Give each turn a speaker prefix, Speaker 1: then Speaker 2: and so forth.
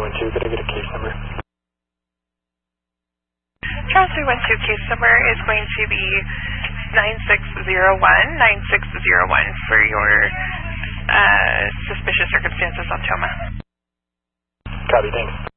Speaker 1: 312, could I get a case number?
Speaker 2: Charles 312 case number is going to be 9601 for your suspicious circumstances on Toma.
Speaker 1: Copy, thanks.